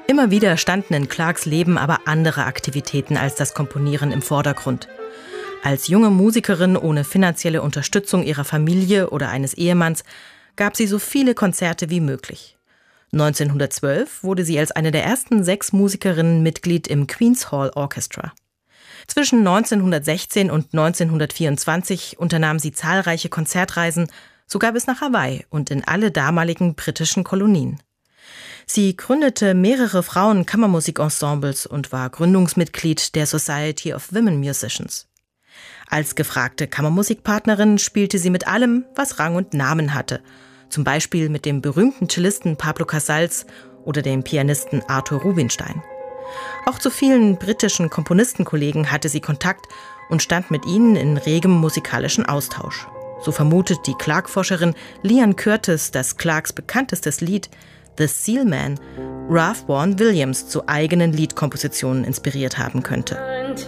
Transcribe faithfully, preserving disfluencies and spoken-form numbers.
Immer wieder standen in Clarks Leben aber andere Aktivitäten als das Komponieren im Vordergrund. Als junge Musikerin ohne finanzielle Unterstützung ihrer Familie oder eines Ehemanns gab sie so viele Konzerte wie möglich. neunzehnhundertzwölf wurde sie als eine der ersten sechs Musikerinnen Mitglied im Queen's Hall Orchestra. Zwischen neunzehnhundertsechzehn und neunzehnhundertvierundzwanzig unternahm sie zahlreiche Konzertreisen, sogar bis nach Hawaii und in alle damaligen britischen Kolonien. Sie gründete mehrere Frauen-Kammermusik-Ensembles und war Gründungsmitglied der Society of Women Musicians. Als gefragte Kammermusikpartnerin spielte sie mit allem, was Rang und Namen hatte, zum Beispiel mit dem berühmten Cellisten Pablo Casals oder dem Pianisten Arthur Rubinstein. Auch zu vielen britischen Komponistenkollegen hatte sie Kontakt und stand mit ihnen in regem musikalischen Austausch. So vermutet die Clark-Forscherin Liane Curtis, dass Clarks bekanntestes Lied The Seal Man Ralph Vaughan Williams zu eigenen Liedkompositionen inspiriert haben könnte.